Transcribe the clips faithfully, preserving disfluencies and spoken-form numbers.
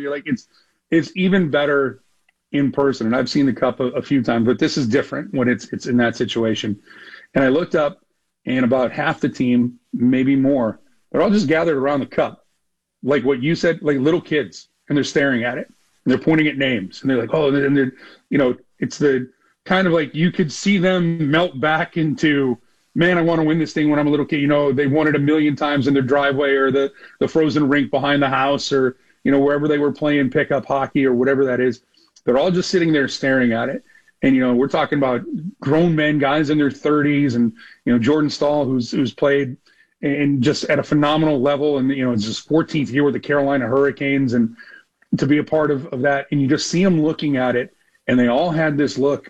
you. Like it's it's even better in person. And I've seen the cup a, a few times, but this is different when it's it's in that situation. And I looked up, and about half the team, maybe more, they're all just gathered around the cup, like what you said, like little kids, and they're staring at it, and they're pointing at names, and they're like, oh, and they're, you know, it's the kind of like you could see them melt back into, man, I want to win this thing when I'm a little kid. You know, they won it a million times in their driveway or the, the frozen rink behind the house or, you know, wherever they were playing pickup hockey or whatever that is. They're all just sitting there staring at it. And, you know, we're talking about grown men, guys in their thirties, and, you know, Jordan Staal, who's who's played and just at a phenomenal level. And, you know, it's his fourteenth year with the Carolina Hurricanes, and to be a part of, of that. And you just see them looking at it, and they all had this look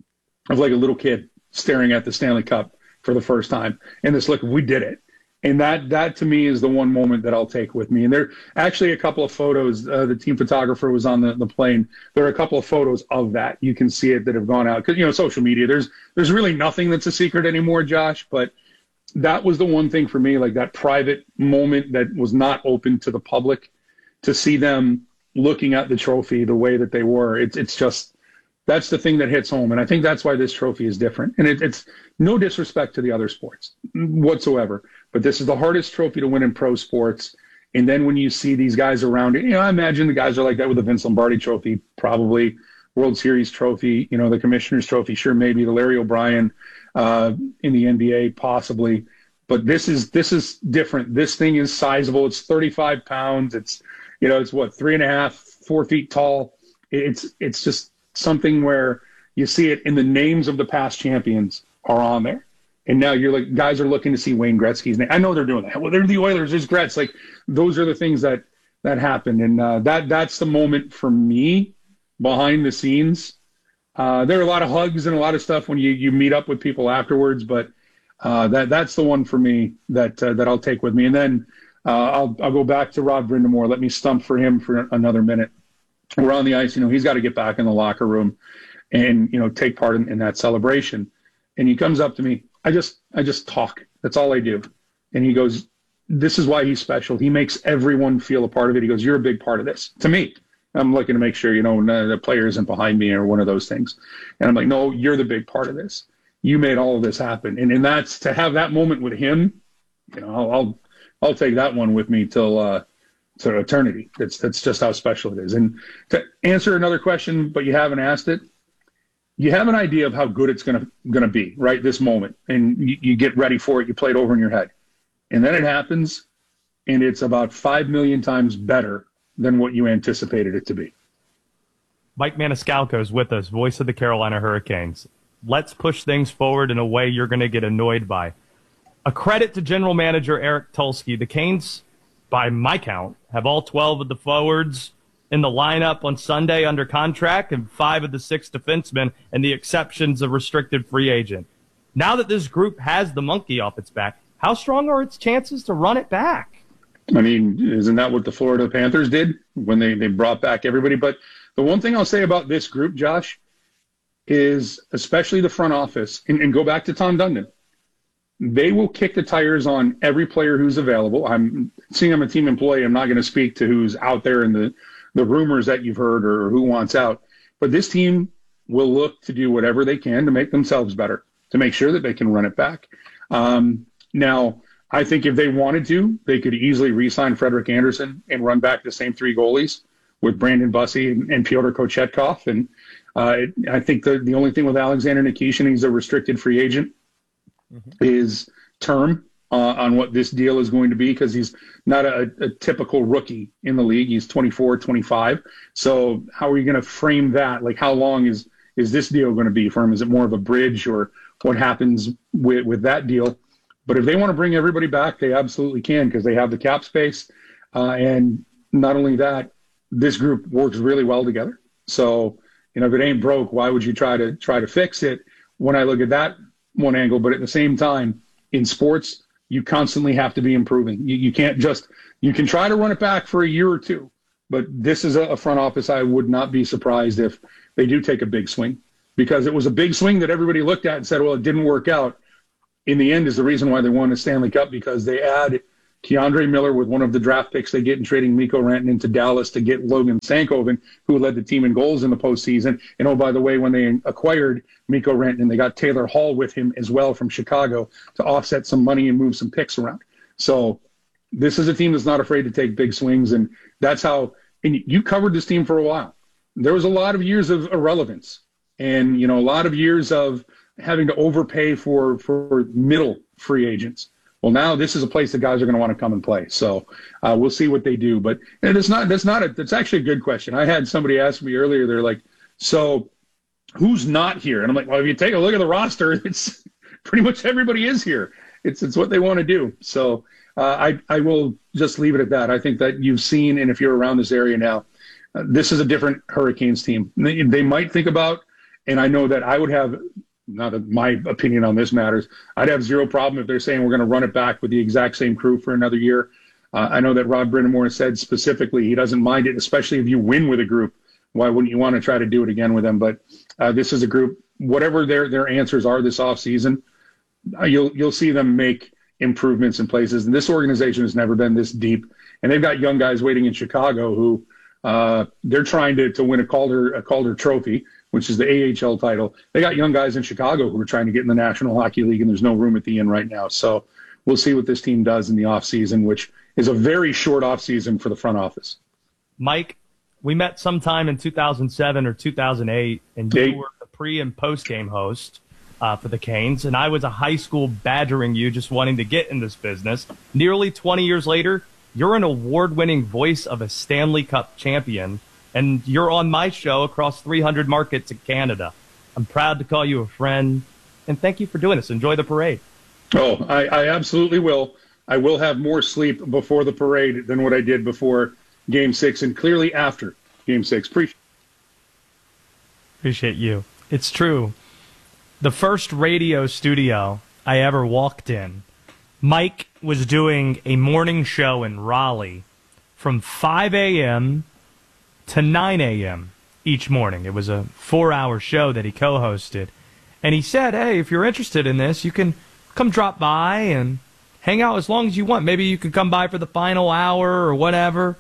of like a little kid staring at the Stanley Cup for the first time. And this look, we did it. And that, that to me is the one moment that I'll take with me. And there are actually a couple of photos. Uh, the team photographer was on the, the plane. There are a couple of photos of that. You can see it that have gone out. Because, you know, social media, there's there's really nothing that's a secret anymore, Josh. But that was the one thing for me, like that private moment that was not open to the public, to see them looking at the trophy the way that they were. It's it's just, that's the thing that hits home. And I think that's why this trophy is different. And it, it's no disrespect to the other sports whatsoever, but this is the hardest trophy to win in pro sports. And then when you see these guys around it, you know, I imagine the guys are like that with the Vince Lombardi trophy, probably World Series trophy, you know, the Commissioner's trophy, sure, maybe the Larry O'Brien uh, in the N B A, possibly. But this is this is different. This thing is sizable. It's thirty-five pounds. It's, you know, it's what, three and a half, four feet tall. It's it's just something where you see it, and the names of the past champions are on there. And now you're like, guys are looking to see Wayne Gretzky's name. I know they're doing that. Well, they're the Oilers. There's Gretz. Like, those are the things that that happened, and uh, that that's the moment for me behind the scenes. Uh, there are a lot of hugs and a lot of stuff when you you meet up with people afterwards, but uh, that that's the one for me that uh, that I'll take with me. And then uh, I'll I'll go back to Rod Brind'Amour. Let me stump for him for another minute. We're on the ice. You know, he's got to get back in the locker room and, you know, take part in, in that celebration. And he comes up to me. I just, I just talk. That's all I do. And he goes, this is why he's special. He makes everyone feel a part of it. He goes, you're a big part of this. To me, I'm looking to make sure, you know, the player isn't behind me or one of those things. And I'm like, no, you're the big part of this. You made all of this happen. And and that's, to have that moment with him, you know, I'll, I'll, I'll take that one with me till, uh, to eternity. That's, that's just how special it is. And to answer another question, but you haven't asked it, you have an idea of how good it's gonna gonna be, right? This moment, and you, you get ready for it. You play it over in your head, and then it happens, and it's about five million times better than what you anticipated it to be. Mike Maniscalco is with us, voice of the Carolina Hurricanes. Let's push things forward in a way you're going to get annoyed by. A credit to General Manager Eric Tulsky. The Canes, by my count, have all twelve of the forwards in the lineup on Sunday under contract, and five of the six defensemen, and the exceptions of restricted free agent. Now that this group has the monkey off its back, how strong are its chances to run it back? I mean, isn't that what the Florida Panthers did when they, they brought back everybody? But the one thing I'll say about this group, Josh, is especially the front office, and, and go back to Tom Dundon, they will kick the tires on every player who's available. I'm seeing I'm a team employee. I'm not going to speak to who's out there in the the rumors that you've heard or who wants out. But this team will look to do whatever they can to make themselves better, to make sure that they can run it back. Um, now, I think if they wanted to, they could easily re-sign Frederik Andersen and run back the same three goalies with Brandon Bussey and, and Pyotr Kochetkov. And uh, it, I think the, the only thing with Alexander Nikishin, he's a restricted free agent, mm-hmm. is term. Uh, on what this deal is going to be, because he's not a, a typical rookie in the league. He's twenty-four, twenty-five. So how are you going to frame that? Like, how long is is this deal going to be for him? Is it more of a bridge, or what happens with, with that deal? But if they want to bring everybody back, they absolutely can, because they have the cap space. Uh, and not only that, this group works really well together. So, you know, if it ain't broke, why would you try to try to fix it? When I look at that one angle, but at the same time, in sports, you constantly have to be improving. You, you can't just, you can try to run it back for a year or two, but this is a, a front office. I would not be surprised if they do take a big swing, because it was a big swing that everybody looked at and said, well, it didn't work out. In the end is the reason why they won the Stanley Cup, because they add Keandre Miller with one of the draft picks they get in trading Mikko Rantanen into Dallas to get Logan Stankoven, who led the team in goals in the postseason. And oh, by the way, when they acquired Mikko Rantanen, they got Taylor Hall with him as well from Chicago to offset some money and move some picks around. So this is a team that's not afraid to take big swings, and that's how – and you covered this team for a while. There was a lot of years of irrelevance and, you know, a lot of years of having to overpay for, for middle free agents. Well, now this is a place that guys are going to want to come and play. So uh, we'll see what they do. But and it's not, that's not a, that's actually a good question. I had somebody ask me earlier, they're like, so who's not here? And I'm like, well, if you take a look at the roster, it's pretty much everybody is here. It's, it's what they want to do. So uh, I, I will just leave it at that. I think that you've seen, and if you're around this area now, uh, this is a different Hurricanes team. They, they might think about, and I know that I would have, not that my opinion on this matters, I'd have zero problem if they're saying we're going to run it back with the exact same crew for another year. Uh, I know that Rod Brind'Amour said specifically he doesn't mind it, especially if you win with a group. Why wouldn't you want to try to do it again with them? But uh, this is a group, whatever their their answers are this offseason, uh, you'll you'll see them make improvements in places. And this organization has never been this deep. And they've got young guys waiting in Chicago who uh, they're trying to, to win a Calder a Calder Trophy, which is the A H L title. They got young guys in Chicago who are trying to get in the National Hockey League, and there's no room at the inn right now. So we'll see what this team does in the offseason, which is a very short offseason for the front office. Mike, we met sometime in two thousand seven or two thousand eight, and you Eight. were the pre- and post-game host uh, for the Canes, and I was a high school badgering you, just wanting to get in this business. Nearly twenty years later, you're an award-winning voice of a Stanley Cup champion, and you're on my show across three hundred markets in Canada. I'm proud to call you a friend, and thank you for doing this. Enjoy the parade. Oh, I, I absolutely will. I will have more sleep before the parade than what I did before Game Six, and clearly after Game Six. Appreciate. Appreciate you. It's true. The first radio studio I ever walked in, Mike was doing a morning show in Raleigh from five a.m. to nine a.m. each morning. It was a four-hour show that he co-hosted. And he said, hey, if you're interested in this, you can come drop by and hang out as long as you want. Maybe you could come by for the final hour or whatever.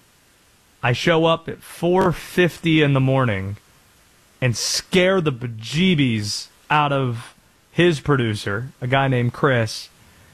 I show up at four fifty in the morning and scare the bejeebies out of his producer, a guy named Chris,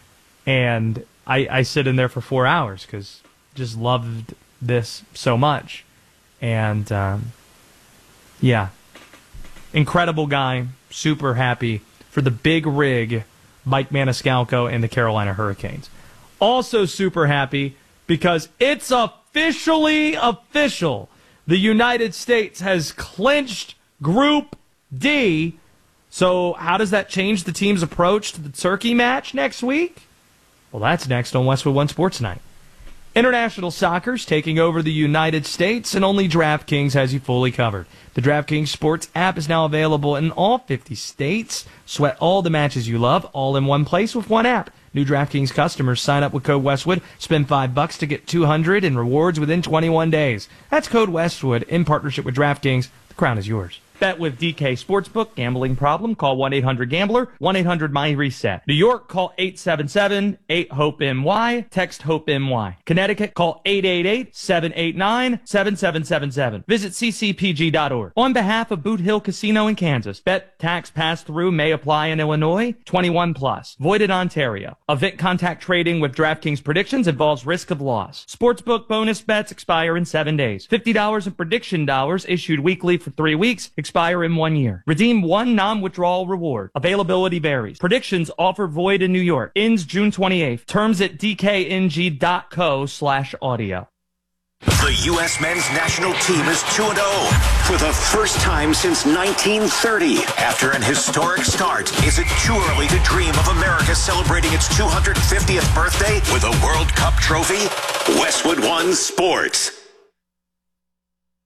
and I, I sit in there for four hours because just loved this so much. And, um, yeah, incredible guy, super happy for the big rig, Mike Maniscalco and the Carolina Hurricanes. Also super happy because it's officially official. The United States has clinched Group D. So how does that change the team's approach to the Turkey match next week? Well, that's next on Westwood One Sports Night. International soccer's taking over the United States, and only DraftKings has you fully covered. The DraftKings Sports app is now available in all fifty states. Sweat all the matches you love, all in one place with one app. New DraftKings customers sign up with code Westwood, spend five bucks to get two hundred in rewards within twenty-one days. That's code Westwood in partnership with DraftKings. The crown is yours. Bet with D K Sportsbook. Gambling problem? Call one eight hundred gambler, one eight hundred my reset. New York, call eight seven seven eight hope M Y. Text HOPE-M-Y. Connecticut, call eight eight eight seven eight nine seven seven seven seven. Visit c c p g dot org. On behalf of Boot Hill Casino in Kansas, bet tax pass-through may apply in Illinois. twenty-one plus. Void in Ontario. Event contact trading with DraftKings predictions involves risk of loss. Sportsbook bonus bets expire in seven days. fifty dollars in prediction dollars issued weekly for three weeks. Expire in one year. Redeem one non-withdrawal reward. Availability varies. Predictions offer void in New York. Ends June twenty-eighth. Terms at d k n g dot co slash audio. The U S men's national team is two and oh for the first time since nineteen thirty. After an historic start, is it too early to dream of America celebrating its two hundred fiftieth birthday with a World Cup trophy? Westwood One Sports.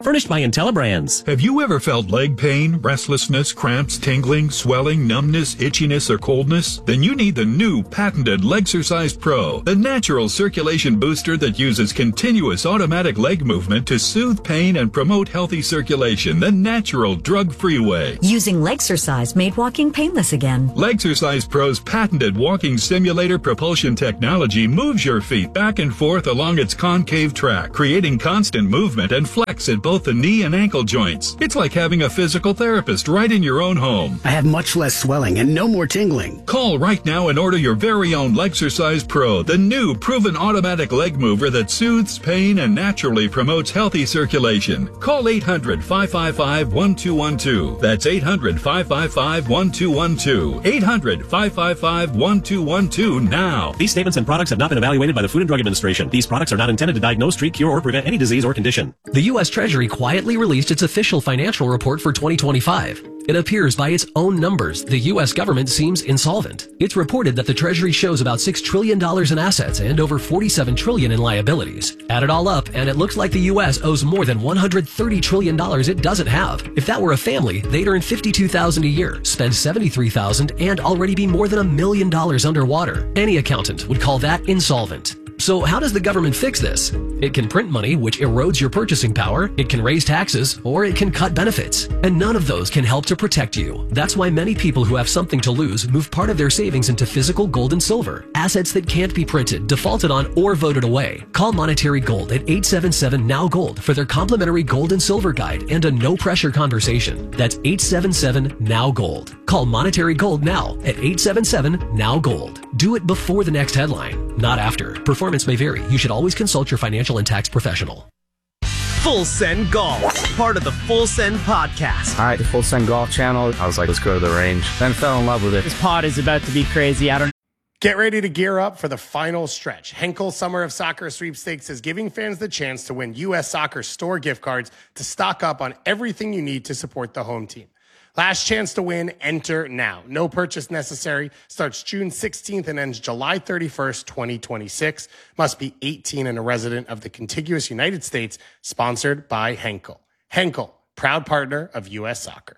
Furnished by IntelliBrands. Have you ever felt leg pain, restlessness, cramps, tingling, swelling, numbness, itchiness, or coldness? Then you need the new patented Legsercise Pro, the natural circulation booster that uses continuous automatic leg movement to soothe pain and promote healthy circulation the natural, drug-free way. Using Legsercise made walking painless again. Legsercise Pro's patented walking simulator propulsion technology moves your feet back and forth along its concave track, creating constant movement and flex at both the knee and ankle joints. It's like having a physical therapist right in your own home. I have much less swelling and no more tingling. Call right now and order your very own Legsercise Pro, the new proven automatic leg mover that soothes pain and naturally promotes healthy circulation. Call eight hundred, five five five, one two one two. That's eight hundred, five five five, one two one two. eight hundred, five five five, one two one two now. These statements and products have not been evaluated by the Food and Drug Administration. These products are not intended to diagnose, treat, cure, or prevent any disease or condition. The U S Treasury quietly released its official financial report for twenty twenty-five. It appears by its own numbers, the U S government seems insolvent. It's reported that the Treasury shows about six trillion dollars in assets and over forty-seven trillion dollars in liabilities. Add it all up, and it looks like the U S owes more than one hundred thirty trillion dollars it doesn't have. If that were a family, they'd earn fifty-two thousand dollars a year, spend seventy-three thousand dollars, and already be more than a million dollars underwater. Any accountant would call that insolvent. So how does the government fix this? It can print money, which erodes your purchasing power, it can raise taxes, or it can cut benefits. And none of those can help to protect you. That's why many people who have something to lose move part of their savings into physical gold and silver, assets that can't be printed, defaulted on, or voted away. Call Monetary Gold at eight seven seven, N O W Gold for their complimentary gold and silver guide and a no-pressure conversation. That's eight seven seven, N O W Gold. Call Monetary Gold now at eight seven seven, N O W Gold. Do it before the next headline, not after. Performance may vary. You should always consult your financial and tax professional. Full Send Golf, part of the Full Send podcast. All right, the Full Send Golf channel. I was like, let's go to the range. Then fell in love with it. This pod is about to be crazy. I don't. Get ready to gear up for the final stretch. Henkel Summer of Soccer Sweepstakes is giving fans the chance to win U S Soccer store gift cards to stock up on everything you need to support the home team. Last chance to win, enter now. No purchase necessary. Starts June sixteenth and ends July thirty-first, twenty twenty-six. Must be eighteen and a resident of the contiguous United States. Sponsored by Henkel. Henkel, proud partner of U S Soccer.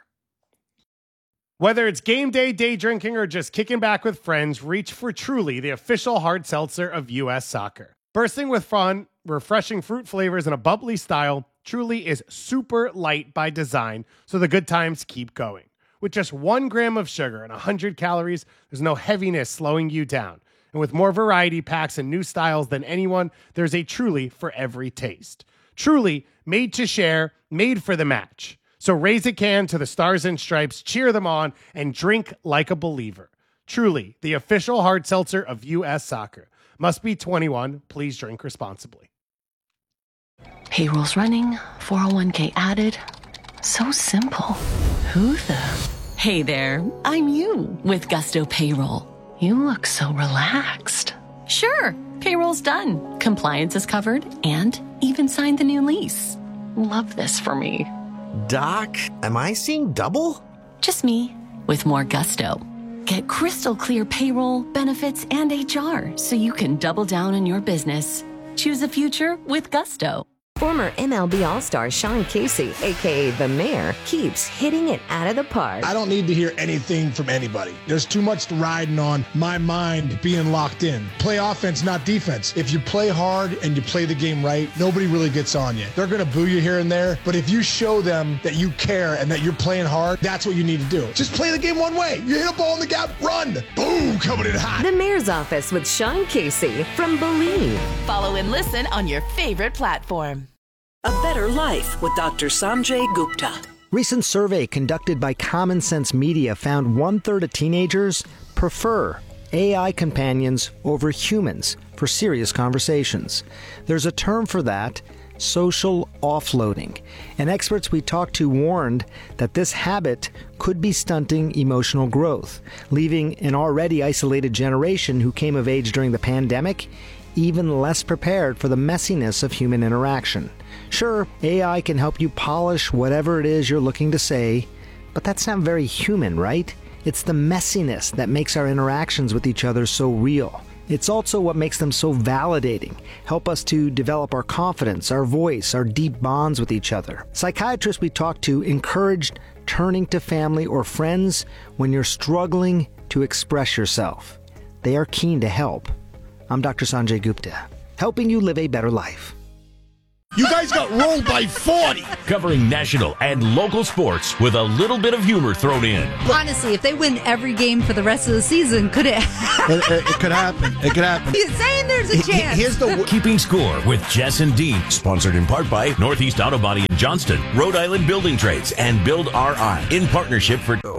Whether it's game day, day drinking, or just kicking back with friends, reach for Truly, the official hard seltzer of U S Soccer. Bursting with fun, refreshing fruit flavors, and a bubbly style, Truly is super light by design, so the good times keep going. With just one gram of sugar and one hundred calories, there's no heaviness slowing you down. And with more variety packs and new styles than anyone, there's a Truly for every taste. Truly, made to share, made for the match. So raise a can to the Stars and Stripes, cheer them on, and drink like a believer. Truly, the official hard seltzer of U S Soccer. Must be twenty-one. Please drink responsibly. Payroll's running, four oh one k added. So simple. Who the? Hey there, I'm you with Gusto Payroll. You look so relaxed. Sure, payroll's done. Compliance is covered and even signed the new lease. Love this for me. Doc, am I seeing double? Just me with more gusto. Get crystal clear payroll, benefits, and H R so you can double down on your business. Choose a future with Gusto. Former M L B All-Star Sean Casey, a k a. The Mayor, keeps hitting it out of the park. I don't need to hear anything from anybody. There's too much riding on my mind being locked in. Play offense, not defense. If you play hard and you play the game right, nobody really gets on you. They're going to boo you here and there, but if you show them that you care and that you're playing hard, that's what you need to do. Just play the game one way. You hit a ball in the gap, run. Boom, coming in hot. The Mayor's Office with Sean Casey from Believe. Follow and listen on your favorite platform. A Better Life with Doctor Sanjay Gupta. Recent survey conducted by Common Sense Media found one-third of teenagers prefer A I companions over humans for serious conversations. There's a term for that, social offloading. And experts we talked to warned that this habit could be stunting emotional growth, leaving an already isolated generation who came of age during the pandemic even less prepared for the messiness of human interaction. Sure, A I can help you polish whatever it is you're looking to say, but that's not very human, right? It's the messiness that makes our interactions with each other so real. It's also what makes them so validating, help us to develop our confidence, our voice, our deep bonds with each other. Psychiatrists we talked to encouraged turning to family or friends when you're struggling to express yourself. They are keen to help. I'm Doctor Sanjay Gupta, helping you live a better life. You guys got rolled by forty. Covering national and local sports with a little bit of humor thrown in. Honestly, if they win every game for the rest of the season, could it happen? It, it, it could happen. It could happen. He's saying there's a chance. Here's the Keeping Score with Jess and Dean. Sponsored in part by Northeast Auto Body in Johnston, Rhode Island Building Trades, and Build R I. In partnership for